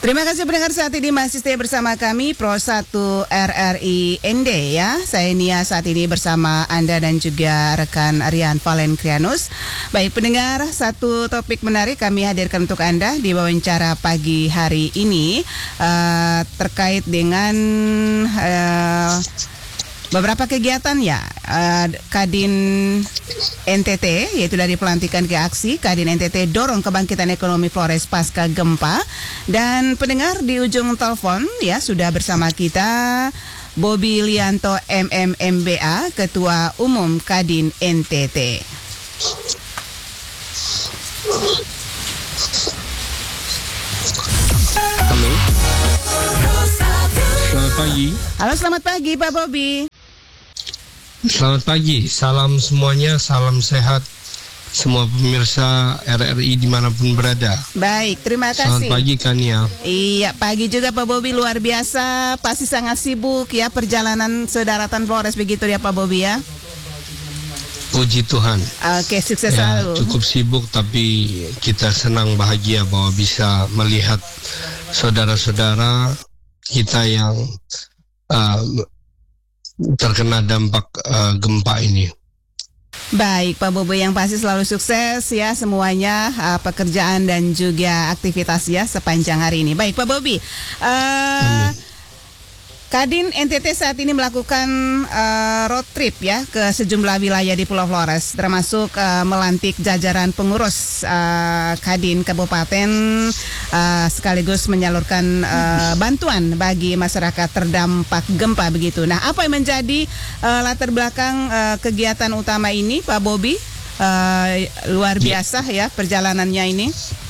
Terima kasih pendengar, saat ini masih stay bersama kami Pro 1 RRI ND ya. Saya Nia saat ini bersama Anda dan juga rekan Rian Valen Krianus. Baik pendengar, satu topik menarik kami hadirkan untuk Anda di wawancara pagi hari ini terkait dengan beberapa kegiatan ya Kadin NTT, yaitu dari pelantikan ke aksi. Kadin NTT dorong kebangkitan ekonomi Flores pasca gempa. Dan pendengar, di ujung telepon ya sudah bersama kita Bobi Lianto MMMBA, Ketua Umum Kadin NTT. Halo. Selamat pagi. Halo, selamat pagi Pak Bobi. Selamat pagi, salam semuanya, salam sehat semua pemirsa RRI dimanapun berada. Baik, terima kasih. Selamat pagi Kania. Iya, pagi juga Pak Bobi, luar biasa, pasti sangat sibuk ya perjalanan sedaratan Flores begitu ya Pak Bobi ya. Puji Tuhan. Oke, sukses ya, selalu. cukup sibuk tapi kita senang bahagia bahwa bisa melihat saudara-saudara kita yang terkena dampak gempa ini. Baik Pak Bobi, yang pasti selalu sukses ya semuanya, pekerjaan dan juga aktivitas ya sepanjang hari ini. Baik Pak Bobi, Kadin NTT saat ini melakukan road trip ya ke sejumlah wilayah di Pulau Flores, termasuk melantik jajaran pengurus Kadin Kabupaten, sekaligus menyalurkan bantuan bagi masyarakat terdampak gempa begitu. Nah, apa yang menjadi latar belakang kegiatan utama ini, Pak Bobi? Luar biasa ya perjalanannya ini.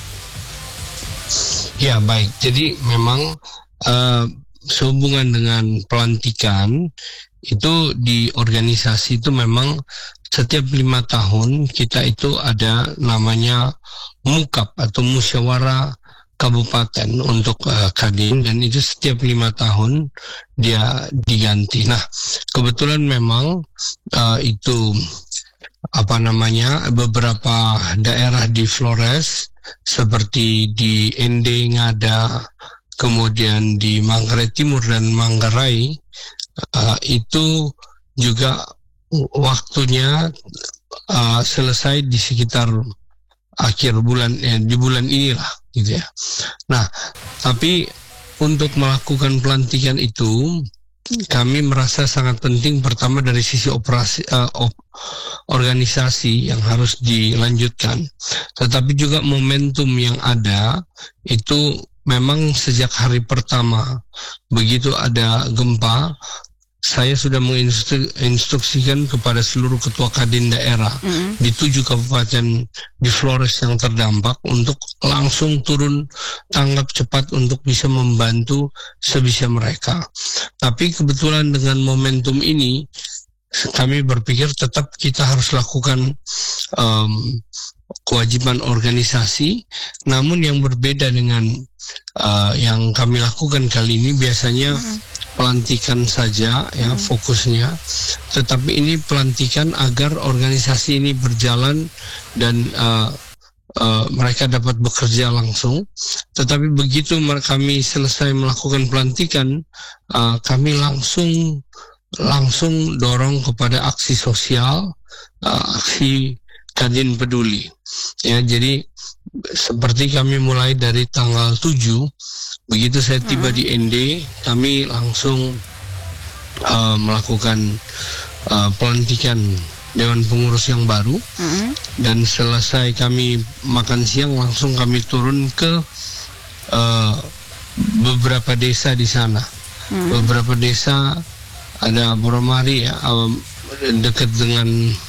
Ya baik, jadi memang sehubungan dengan pelantikan itu di organisasi itu memang setiap 5 tahun kita itu ada namanya mukap atau musyawarah kabupaten untuk Kadin, dan itu setiap 5 tahun dia diganti. Nah kebetulan memang itu beberapa daerah di Flores seperti di Ende, Ngada, kemudian di Manggarai Timur dan Manggarai itu juga waktunya selesai di sekitar akhir bulan di bulan inilah gitu ya. Nah, tapi untuk melakukan pelantikan itu kami merasa sangat penting, pertama dari sisi organisasi yang harus dilanjutkan, tetapi juga momentum yang ada itu memang sejak hari pertama begitu ada gempa, saya sudah menginstruksikan kepada seluruh ketua Kadin daerah di 7 kabupaten di Flores yang terdampak untuk langsung turun tanggap cepat untuk bisa membantu sebisa mereka. Tapi kebetulan dengan momentum ini kami berpikir tetap kita harus lakukan kewajiban organisasi, namun yang berbeda dengan yang kami lakukan kali ini biasanya pelantikan saja ya fokusnya, tetapi ini pelantikan agar organisasi ini berjalan dan mereka dapat bekerja langsung. Tetapi begitu kami selesai melakukan pelantikan, kami langsung dorong kepada aksi sosial, aksi Kadin Peduli. Ya, jadi seperti kami mulai dari tanggal 7, begitu saya tiba di ND, kami langsung melakukan pelantikan Dewan Pengurus yang baru, dan selesai kami makan siang langsung kami turun ke beberapa desa di sana. Beberapa desa ada Boromari ya, dekat dengan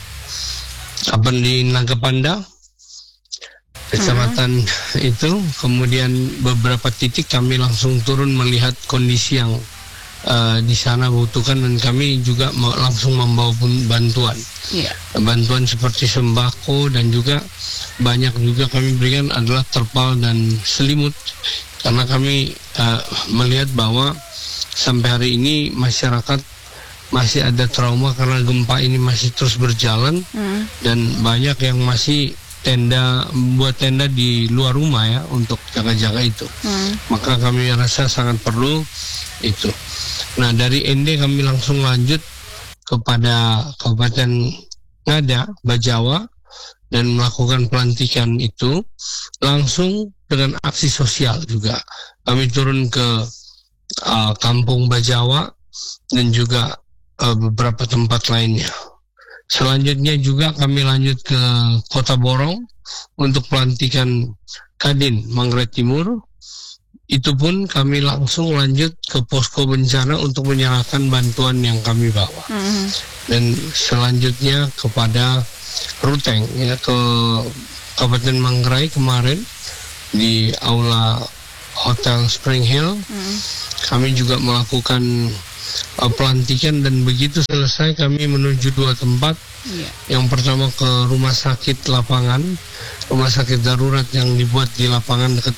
di Nagapanda, kecamatan itu. Kemudian beberapa titik kami langsung turun melihat kondisi yang di sana butuhkan, dan kami juga langsung membawa bantuan. Bantuan seperti sembako, dan juga banyak juga kami berikan adalah terpal dan selimut, karena kami melihat bahwa sampai hari ini masyarakat masih ada trauma karena gempa ini masih terus berjalan, dan banyak yang masih buat tenda di luar rumah ya untuk jaga-jaga itu. Maka kami rasa sangat perlu itu. Nah, dari ND kami langsung lanjut kepada Kabupaten Ngada, Bajawa, dan melakukan pelantikan itu langsung dengan aksi sosial juga. Kami turun ke Kampung Bajawa dan juga beberapa tempat lainnya. Selanjutnya juga kami lanjut ke Kota Borong untuk pelantikan Kadin Manggarai Timur. Itu pun kami langsung lanjut ke posko bencana untuk menyerahkan bantuan yang kami bawa. Dan selanjutnya kepada Ruteng ya, ke Kabupaten Manggarai kemarin di Aula Hotel Spring Hill. Kami juga melakukan pelantikan, dan begitu selesai kami menuju 2 tempat. Yang pertama ke rumah sakit lapangan, rumah sakit darurat yang dibuat di lapangan dekat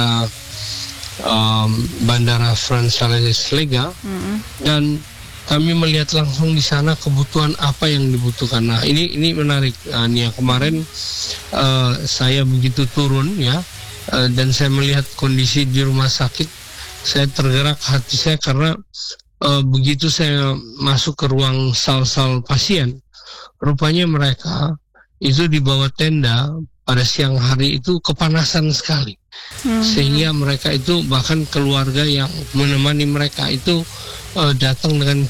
Bandara Frans Halides Lega, dan kami melihat langsung di sana kebutuhan apa yang dibutuhkan. Nah, ini menarik, Nia. Kemarin saya begitu turun ya, dan saya melihat kondisi di rumah sakit, saya tergerak hati saya karena begitu saya masuk ke ruang sal-sal pasien, rupanya mereka itu di bawah tenda pada siang hari itu kepanasan sekali. Sehingga mereka itu, bahkan keluarga yang menemani mereka itu datang dengan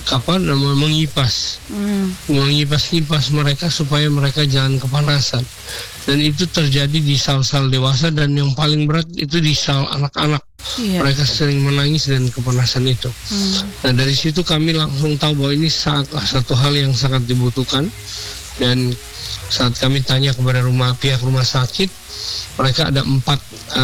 mengipas mereka supaya mereka jangan kepanasan. Dan itu terjadi di sal-sal dewasa, dan yang paling berat itu di sal anak-anak. Mereka sering menangis dan kepanasan itu. Nah, dari situ kami langsung tahu bahwa ini satu hal yang sangat dibutuhkan. Dan saat kami tanya kepada pihak rumah sakit, mereka ada 4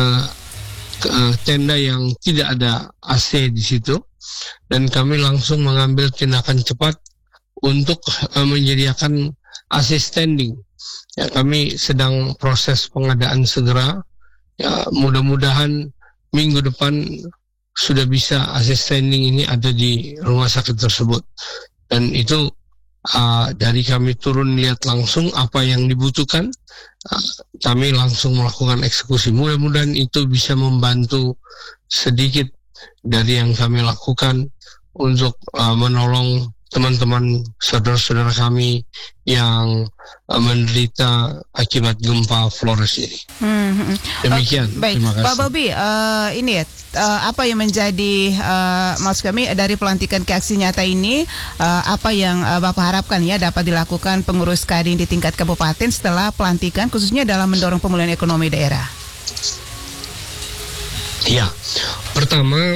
tenda yang tidak ada AC di situ, dan kami langsung mengambil tindakan cepat untuk menyediakan AC standing. Ya, kami sedang proses pengadaan segera. Ya, mudah-mudahan minggu depan sudah bisa AC standing ini ada di rumah sakit tersebut. Dan itu dari kami turun lihat langsung apa yang dibutuhkan, kami langsung melakukan eksekusi. Mudah-mudahan itu bisa membantu sedikit dari yang kami lakukan untuk menolong teman-teman saudara-saudara kami yang menderita akibat gempa Flores ini. Demikian. Baik, terima kasih. Pak Bobi, ini apa yang menjadi maksud kami dari pelantikan ke aksi nyata ini, apa yang Bapak harapkan ya dapat dilakukan pengurus Kadin di tingkat kabupaten setelah pelantikan, khususnya dalam mendorong pemulihan ekonomi daerah? Ya, pertama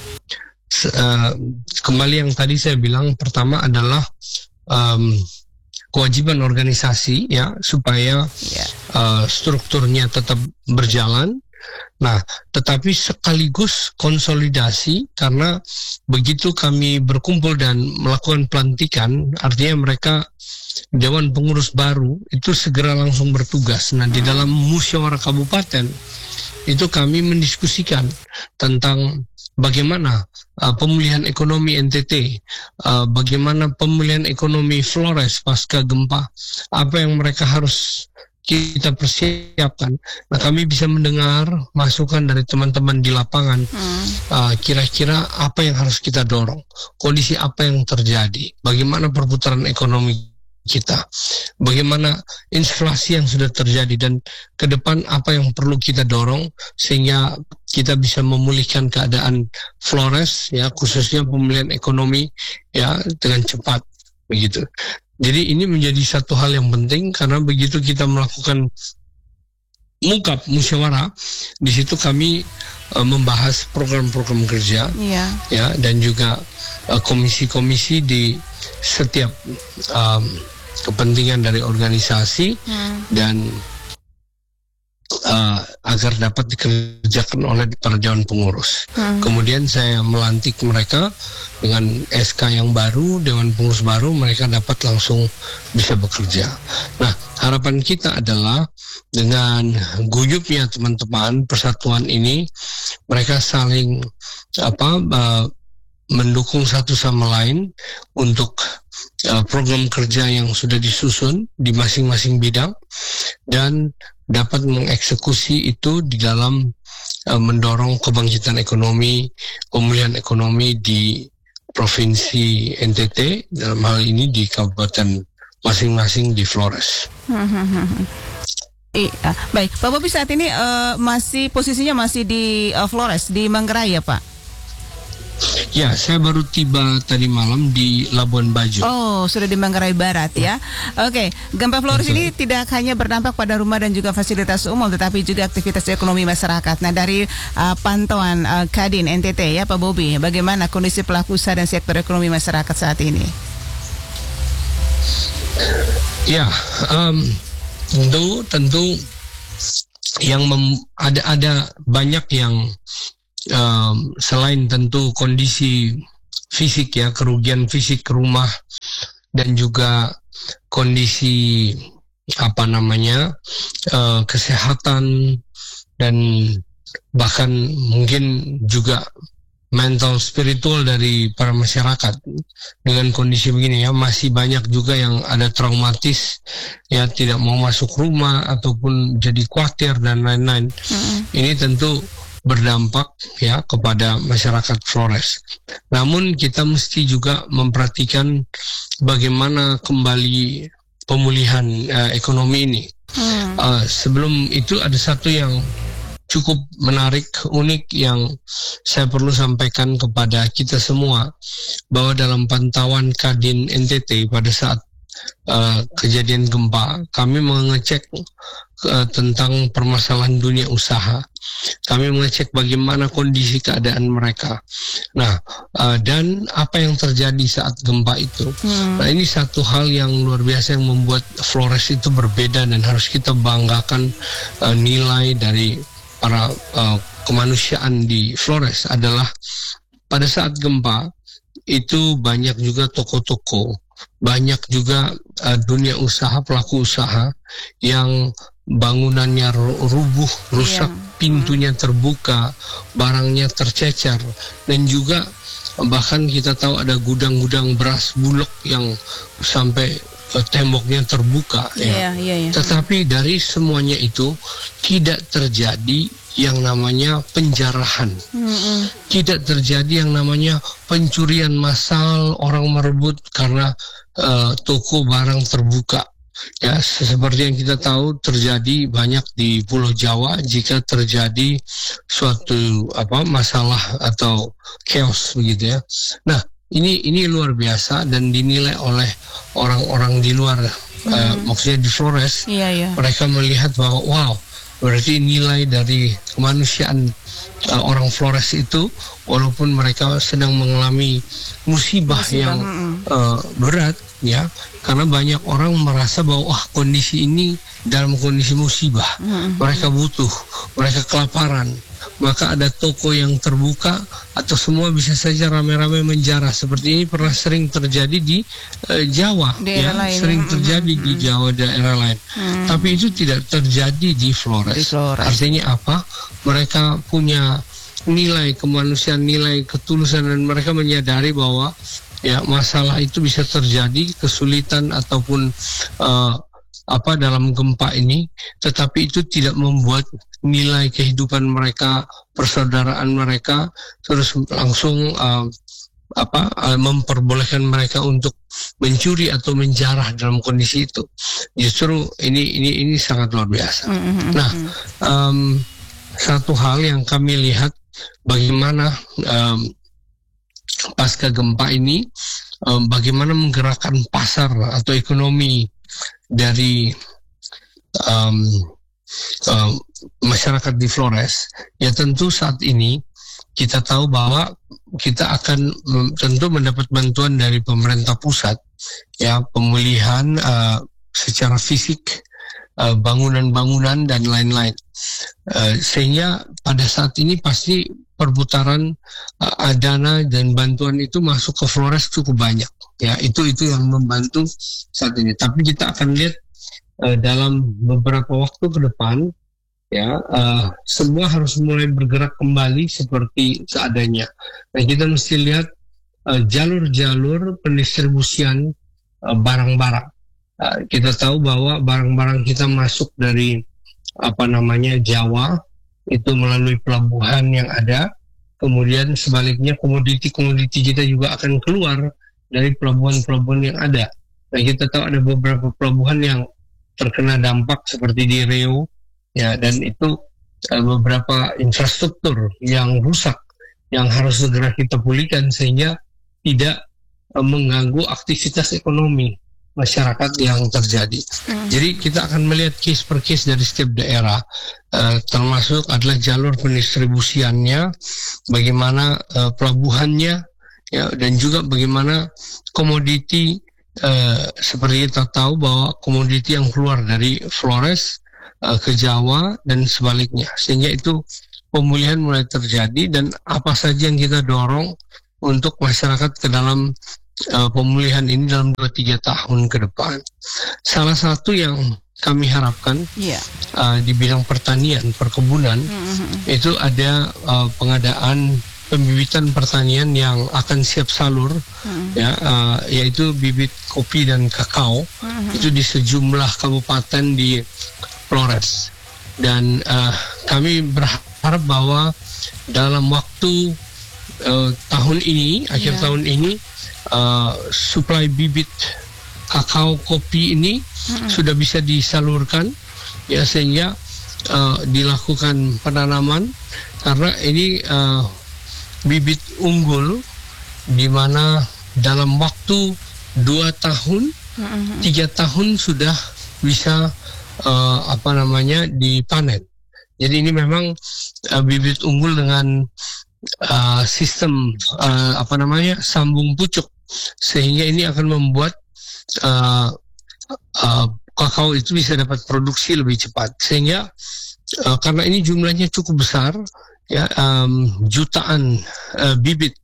kembali yang tadi saya bilang, pertama adalah kewajiban organisasi ya, supaya strukturnya tetap berjalan. Nah, tetapi sekaligus konsolidasi, karena begitu kami berkumpul dan melakukan pelantikan, artinya mereka Dewan Pengurus baru itu segera langsung bertugas. Nah, di dalam musyawarah kabupaten itu kami mendiskusikan tentang bagaimana pemulihan ekonomi NTT, bagaimana pemulihan ekonomi Flores pasca gempa, apa yang mereka harus kita persiapkan. Nah, kami bisa mendengar masukan dari teman-teman di lapangan, kira-kira apa yang harus kita dorong, kondisi apa yang terjadi, bagaimana perputaran ekonomi kita, bagaimana inflasi yang sudah terjadi, dan ke depan apa yang perlu kita dorong sehingga kita bisa memulihkan keadaan Flores ya, khususnya pemulihan ekonomi ya, dengan cepat begitu. Jadi ini menjadi satu hal yang penting, karena begitu kita melakukan musyawarah, di situ kami membahas program-program kerja ya, dan juga komisi-komisi di setiap kepentingan dari organisasi, dan agar dapat dikerjakan oleh para dewan pengurus. Kemudian saya melantik mereka dengan SK yang baru, dewan pengurus baru, mereka dapat langsung bisa bekerja. Nah, harapan kita adalah dengan guyupnya teman-teman persatuan ini, mereka saling mendukung satu sama lain untuk program kerja yang sudah disusun di masing-masing bidang dan dapat mengeksekusi itu di dalam mendorong kebangkitan ekonomi, pemulihan ekonomi di Provinsi NTT, dalam hal ini di kabupaten masing-masing di Flores. Baik, Pak Bobi saat ini posisinya masih di Flores, di Manggarai ya Pak? Ya, saya baru tiba tadi malam di Labuan Bajo. Oh, sudah di Manggarai Barat ya. Oke, gempa Flores ini tidak hanya berdampak pada rumah dan juga fasilitas umum, tetapi juga aktivitas ekonomi masyarakat. Nah, dari pantauan Kadin NTT ya Pak Bobi, bagaimana kondisi pelaku usaha dan sektor ekonomi masyarakat saat ini? Ya, tentu yang ada banyak yang selain tentu kondisi fisik ya, kerugian fisik rumah dan juga kondisi kesehatan dan bahkan mungkin juga mental spiritual dari para masyarakat dengan kondisi begini ya, masih banyak juga yang ada traumatis ya, tidak mau masuk rumah ataupun jadi khawatir dan lain-lain. Ini tentu berdampak ya kepada masyarakat Flores. Namun kita mesti juga memperhatikan bagaimana kembali pemulihan ekonomi ini. Sebelum itu ada satu yang cukup menarik, unik yang saya perlu sampaikan kepada kita semua, bahwa dalam pantauan Kadin NTT pada saat kejadian gempa, kami mengecek tentang permasalahan dunia usaha. Kami mengecek bagaimana kondisi keadaan mereka. Nah, dan apa yang terjadi saat gempa itu. Nah, ini satu hal yang luar biasa yang membuat Flores itu berbeda dan harus kita banggakan. Nilai dari para kemanusiaan di Flores adalah pada saat gempa itu banyak juga toko-toko, banyak juga dunia usaha, pelaku usaha yang bangunannya rubuh, rusak, pintunya terbuka, barangnya tercecer, dan juga bahkan kita tahu ada gudang-gudang beras Bulog yang sampai temboknya terbuka. Tetapi dari semuanya itu tidak terjadi yang namanya penjarahan, tidak terjadi yang namanya pencurian massal, orang merebut karena toko barang terbuka. Ya, seperti yang kita tahu terjadi banyak di Pulau Jawa jika terjadi suatu masalah atau chaos begitu ya. Nah, ini luar biasa dan dinilai oleh orang-orang di luar, maksudnya di Flores. Mereka melihat bahwa wow, berarti nilai dari kemanusiaan orang Flores itu, walaupun mereka sedang mengalami musibah yang berat ya, karena banyak orang merasa bahwa kondisi ini dalam kondisi musibah, mereka butuh, mereka kelaparan, maka ada toko yang terbuka atau semua bisa saja rame-rame menjarah. Seperti ini pernah sering terjadi di Jawa, sering terjadi di Jawa daerah lain. Tapi itu tidak terjadi di Flores. Artinya apa? Mereka punya nilai kemanusiaan, nilai ketulusan, dan mereka menyadari bahwa ya masalah itu bisa terjadi, kesulitan ataupun dalam gempa ini, tetapi itu tidak membuat nilai kehidupan mereka, persaudaraan mereka terus langsung memperbolehkan mereka untuk mencuri atau menjarah dalam kondisi itu. Justru ini sangat luar biasa. Nah, satu hal yang kami lihat bagaimana pasca gempa ini, bagaimana menggerakkan pasar atau ekonomi dari masyarakat di Flores. Ya, tentu saat ini kita tahu bahwa kita akan tentu mendapat bantuan dari pemerintah pusat, ya, pemulihan secara fisik, bangunan-bangunan dan lain-lain, sehingga pada saat ini pasti perputaran dana dan bantuan itu masuk ke Flores cukup banyak, ya. Itu yang membantu saat ini. Tapi kita akan lihat dalam beberapa waktu ke depan, ya, semua harus mulai bergerak kembali seperti seadanya. Nah, kita mesti lihat jalur-jalur pendistribusian barang-barang. Kita tahu bahwa barang-barang kita masuk dari Jawa itu melalui pelabuhan yang ada, kemudian sebaliknya komoditi-komoditi kita juga akan keluar dari pelabuhan-pelabuhan yang ada. Nah, kita tahu ada beberapa pelabuhan yang terkena dampak seperti di Riau, ya, dan itu beberapa infrastruktur yang rusak yang harus segera kita pulihkan sehingga tidak mengganggu aktivitas ekonomi masyarakat yang terjadi. Jadi kita akan melihat case per case dari setiap daerah, termasuk adalah jalur pendistribusiannya, bagaimana pelabuhannya, ya, dan juga bagaimana komoditi. Seperti kita tahu bahwa komoditi yang keluar dari Flores ke Jawa dan sebaliknya, sehingga itu pemulihan mulai terjadi. Dan apa saja yang kita dorong untuk masyarakat ke dalam pemulihan ini dalam 2-3 tahun ke depan. Salah satu yang kami harapkan di bidang pertanian, perkebunan, itu ada pengadaan pembibitan pertanian yang akan siap salur, yaitu bibit kopi dan kakao, itu di sejumlah kabupaten di Flores. Dan kami berharap bahwa dalam waktu tahun ini, akhir tahun ini, suplai bibit kakao kopi ini sudah bisa disalurkan, ya, sehingga dilakukan penanaman, karena ini bibit unggul di mana dalam waktu 2 tahun, 3 tahun sudah bisa dipanen. Jadi ini memang bibit unggul dengan sistem sambung pucuk, sehingga ini akan membuat kakao itu bisa dapat produksi lebih cepat, sehingga karena ini jumlahnya cukup besar, ya, jutaan bibit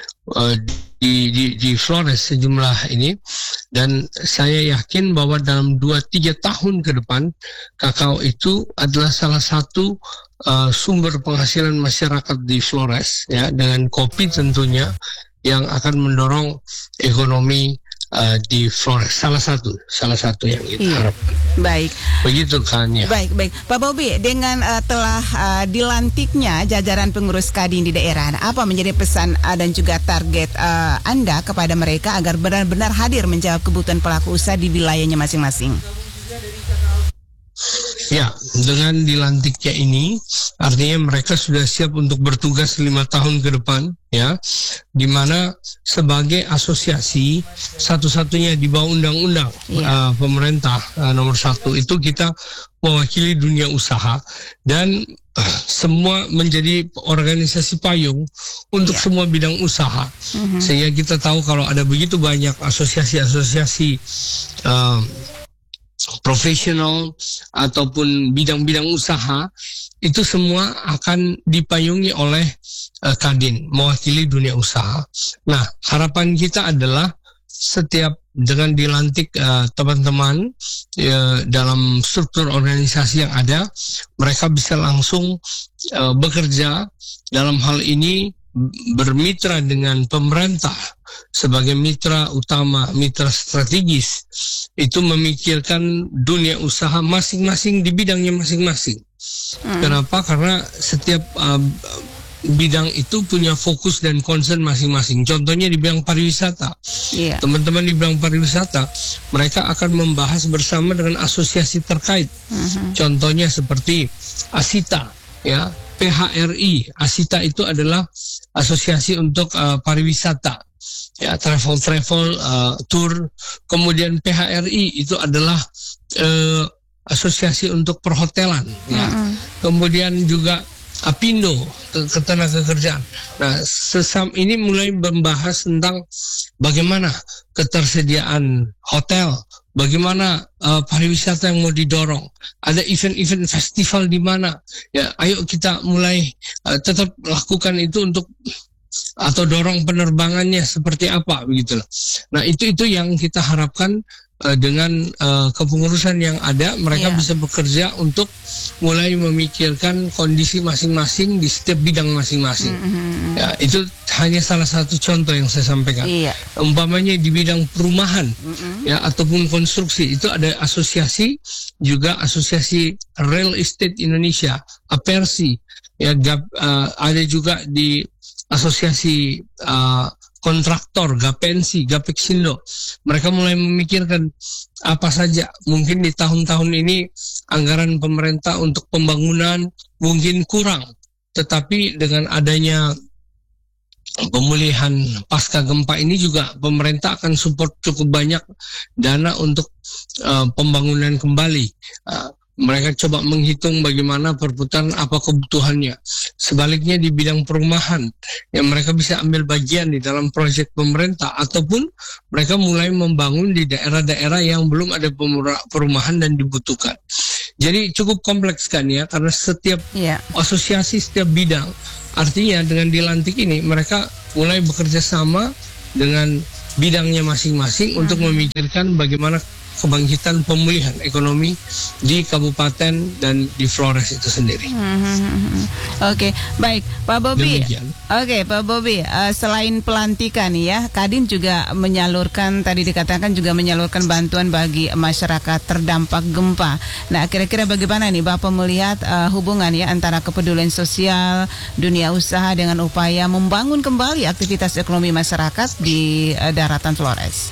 di Flores sejumlah ini, dan saya yakin bahwa dalam 2-3 tahun ke depan kakao itu adalah salah satu sumber penghasilan masyarakat di Flores, ya, dengan kopi tentunya yang akan mendorong ekonomi di Flores, salah satu yang kita harapkan. Baik. Begitu kan, ya. Baik. Pak Bobi, dengan telah dilantiknya jajaran pengurus Kadin di daerah, apa menjadi pesan dan juga target Anda kepada mereka agar benar-benar hadir menjawab kebutuhan pelaku usaha di wilayahnya masing-masing? Ya, dengan dilantiknya ini artinya mereka sudah siap untuk bertugas 5 tahun ke depan, ya, di mana sebagai asosiasi satu-satunya di bawah undang-undang pemerintah nomor 1 itu kita mewakili dunia usaha, dan semua menjadi organisasi payung untuk semua bidang usaha, sehingga kita tahu kalau ada begitu banyak asosiasi-asosiasi profesional ataupun bidang-bidang usaha, itu semua akan dipayungi oleh Kadin, mewakili dunia usaha. Nah, harapan kita adalah setiap dengan dilantik teman-teman dalam struktur organisasi yang ada, mereka bisa langsung bekerja dalam hal ini, bermitra dengan pemerintah sebagai mitra utama, mitra strategis, itu memikirkan dunia usaha masing-masing di bidangnya masing-masing. Kenapa? Karena setiap bidang itu punya fokus dan concern masing-masing. Contohnya di bidang pariwisata, teman-teman di bidang pariwisata, mereka akan membahas bersama dengan asosiasi terkait. Contohnya seperti ASITA, ya, PHRI. ASITA itu adalah asosiasi untuk pariwisata, ya, travel tour. Kemudian PHRI itu adalah asosiasi untuk perhotelan, ya. Kemudian juga Apindo, ketenagakerjaan. Nah, sesam ini mulai membahas tentang bagaimana ketersediaan hotel, bagaimana pariwisata yang mau didorong, ada event-event festival di mana, ya, ayo kita mulai tetap lakukan itu untuk, atau dorong penerbangannya seperti apa, begitulah. Nah, itu yang kita harapkan dengan kepengurusan yang ada, mereka bisa bekerja untuk mulai memikirkan kondisi masing-masing di setiap bidang masing-masing. Ya, itu hanya salah satu contoh yang saya sampaikan. Umpamanya di bidang perumahan, ya, ataupun konstruksi, itu ada asosiasi, juga asosiasi Real Estate Indonesia, APERSI, ya, ada juga di asosiasi kontraktor, Gapensi, Gapexindo. Mereka mulai memikirkan apa saja mungkin di tahun-tahun ini anggaran pemerintah untuk pembangunan mungkin kurang, tetapi dengan adanya pemulihan pasca gempa ini juga pemerintah akan support cukup banyak dana untuk pembangunan kembali. Mereka coba menghitung bagaimana perputaran apa kebutuhannya. Sebaliknya di bidang perumahan, yang mereka bisa ambil bagian di dalam proyek pemerintah, ataupun mereka mulai membangun di daerah-daerah yang belum ada perumahan dan dibutuhkan. Jadi cukup kompleks kan ya, karena setiap asosiasi, setiap bidang. Artinya dengan dilantik ini mereka mulai bekerja sama dengan bidangnya masing-masing untuk memikirkan bagaimana kebangkitan pemulihan ekonomi di kabupaten dan di Flores itu sendiri. Oke, baik Pak Bobi. Oke, Pak Bobi, selain pelantikan ya, Kadin juga menyalurkan, tadi dikatakan juga menyalurkan bantuan bagi masyarakat terdampak gempa. Nah, kira-kira bagaimana nih Bapak melihat hubungan ya antara kepedulian sosial, dunia usaha dengan upaya membangun kembali aktivitas ekonomi masyarakat di daratan Flores?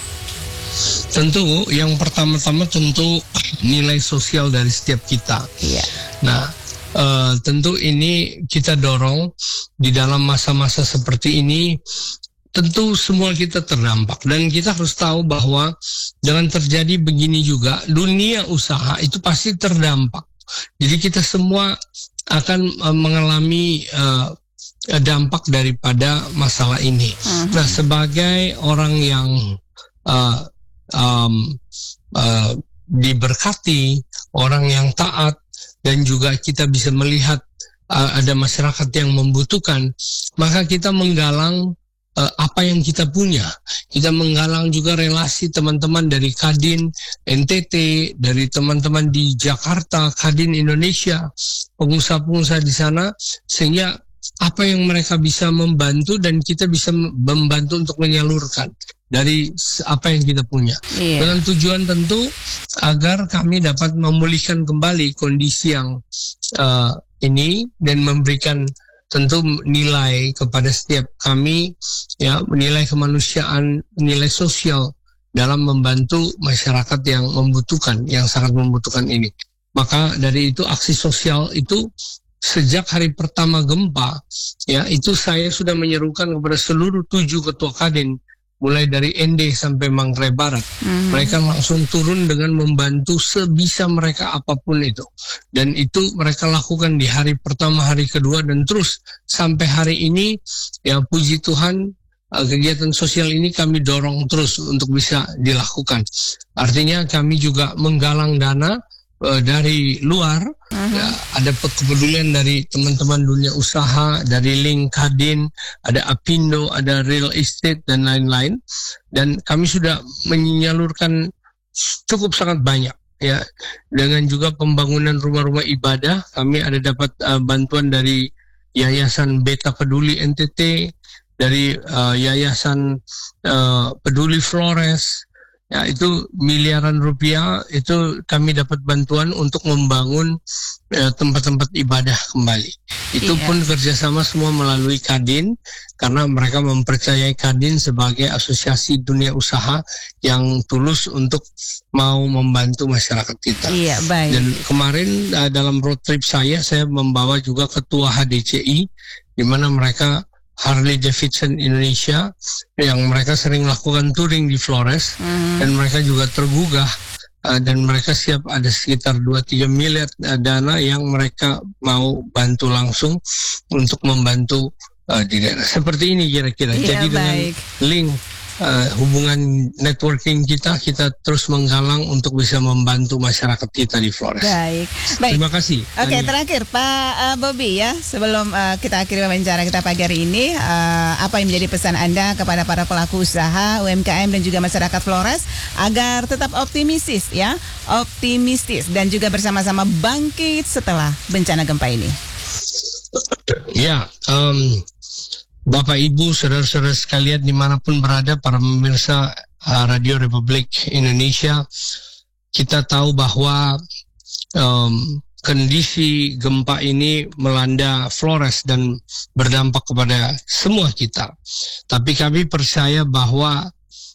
Tentu yang pertama-tama tentu nilai sosial dari setiap kita. Nah, tentu ini kita dorong di dalam masa-masa seperti ini. Tentu semua kita terdampak, dan kita harus tahu bahwa dengan terjadi begini juga dunia usaha itu pasti terdampak. Jadi kita semua akan mengalami dampak daripada masalah ini. Nah, sebagai orang yang diberkati, orang yang taat, dan juga kita bisa melihat ada masyarakat yang membutuhkan, maka kita menggalang apa yang kita punya. Kita menggalang juga relasi teman-teman dari Kadin NTT, dari teman-teman di Jakarta, Kadin Indonesia, pengusaha-pengusaha di sana, sehingga apa yang mereka bisa membantu dan kita bisa membantu untuk menyalurkan dari apa yang kita punya, dengan tujuan tentu agar kami dapat memulihkan kembali kondisi yang ini dan memberikan tentu nilai kepada setiap kami, ya, nilai kemanusiaan, nilai sosial dalam membantu masyarakat yang membutuhkan, yang sangat membutuhkan ini. Maka dari itu aksi sosial itu sejak hari pertama gempa, ya, itu saya sudah menyerukan kepada seluruh 7 ketua Kadin, mulai dari ND sampai Manggarai Barat. Mereka langsung turun dengan membantu sebisa mereka apapun itu. Dan itu mereka lakukan di hari pertama, hari kedua, dan terus sampai hari ini. Ya, puji Tuhan, kegiatan sosial ini kami dorong terus untuk bisa dilakukan. Artinya kami juga menggalang dana dari luar. Ya, ada kepedulian dari teman-teman dunia usaha, dari Link Kadin, ada Apindo, ada Real Estate, dan lain-lain. Dan kami sudah menyalurkan cukup sangat banyak, ya, dengan juga pembangunan rumah-rumah ibadah. Kami ada dapat bantuan dari Yayasan Beta Peduli NTT, dari Yayasan Peduli Flores. Ya, itu miliaran rupiah, itu kami dapat bantuan untuk membangun tempat-tempat ibadah kembali. Itu pun kerjasama semua melalui Kadin, karena mereka mempercayai Kadin sebagai asosiasi dunia usaha yang tulus untuk mau membantu masyarakat kita. Dan kemarin dalam road trip saya membawa juga ketua HDCI, di mana mereka Harley Davidson Indonesia, yang mereka sering lakukan touring di Flores, dan mereka juga tergugah, dan mereka siap ada sekitar 2-3 miliar dana yang mereka mau bantu langsung untuk membantu di daerah seperti ini kira-kira. Jadi dengan link hubungan networking kita terus menggalang untuk bisa membantu masyarakat kita di Flores. Baik. Terima kasih. Oke, terakhir Pak Bobby ya, sebelum kita akhiri wawancara kita pagi hari ini, apa yang menjadi pesan Anda kepada para pelaku usaha, UMKM dan juga masyarakat Flores agar tetap optimistis dan juga bersama-sama bangkit setelah bencana gempa ini? Ya, Bapak Ibu, saudara-saudara sekalian dimanapun berada, para pemirsa Radio Republik Indonesia, kita tahu bahwa kondisi gempa ini melanda Flores dan berdampak kepada semua kita. Tapi kami percaya bahwa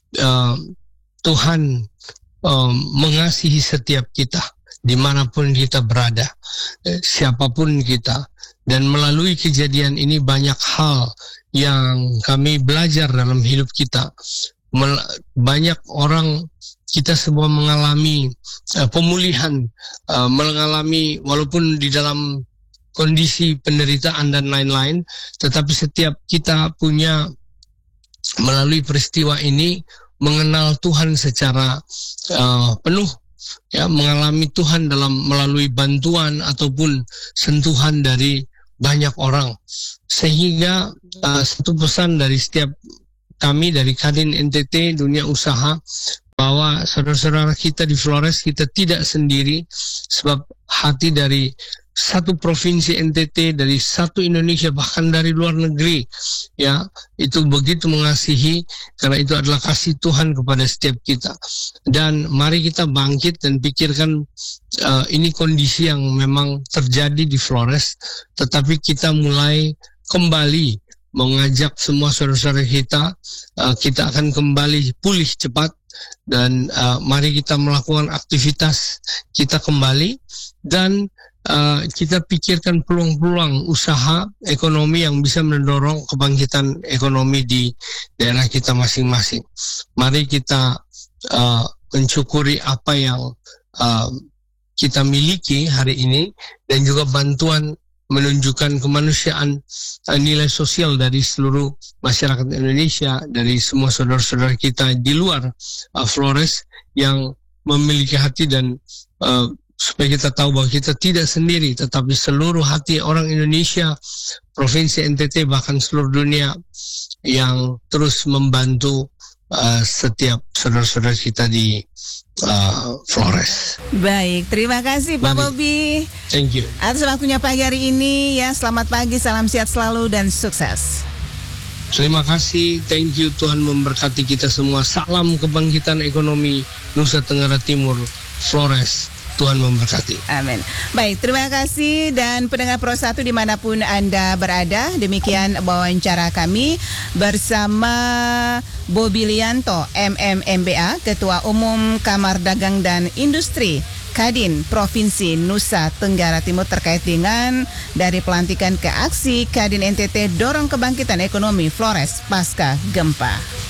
Tuhan mengasihi setiap kita, dimanapun kita berada, siapapun kita. Dan melalui kejadian ini banyak hal yang kami belajar dalam hidup kita. Banyak orang, kita semua mengalami pemulihan, mengalami walaupun di dalam kondisi penderitaan dan lain-lain, tetapi setiap kita punya melalui peristiwa ini mengenal Tuhan secara penuh, ya, mengalami Tuhan melalui bantuan ataupun sentuhan dari banyak orang. Sehingga satu pesan dari setiap kami dari Kadin NTT Dunia Usaha, bahwa saudara-saudara kita di Flores, kita tidak sendiri, sebab hati dari satu provinsi NTT, dari satu Indonesia, bahkan dari luar negeri, ya, itu begitu mengasihi, karena itu adalah kasih Tuhan kepada setiap kita. Dan mari kita bangkit dan pikirkan ini kondisi yang memang terjadi di Flores, tetapi kita mulai kembali mengajak semua saudara-saudara kita akan kembali pulih cepat, dan mari kita melakukan aktivitas kita kembali, dan kita pikirkan peluang-peluang usaha ekonomi yang bisa mendorong kebangkitan ekonomi di daerah kita masing-masing. Mari kita mensyukuri apa yang kita miliki hari ini, dan juga bantuan menunjukkan kemanusiaan, nilai sosial dari seluruh masyarakat Indonesia, dari semua saudara-saudara kita di luar Flores yang memiliki hati, dan supaya kita tahu bahwa kita tidak sendiri, tetapi seluruh hati orang Indonesia, Provinsi NTT, bahkan seluruh dunia yang terus membantu setiap saudara-saudara kita di Flores. Baik, terima kasih Pak Bobby. Thank you. Atas waktunya pagi hari ini ya, selamat pagi, salam sehat selalu dan sukses. Terima kasih, thank you, Tuhan memberkati kita semua. Salam kebangkitan ekonomi Nusa Tenggara Timur, Flores. Tuhan memberkati. Amin. Baik, terima kasih, dan pendengar Pro 1 dimanapun Anda berada, demikian wawancara kami bersama Bobby Lianto, MMMBA, Ketua Umum Kamar Dagang dan Industri Kadin Provinsi Nusa Tenggara Timur, terkait dengan dari pelantikan ke aksi Kadin NTT dorong kebangkitan ekonomi Flores pasca gempa.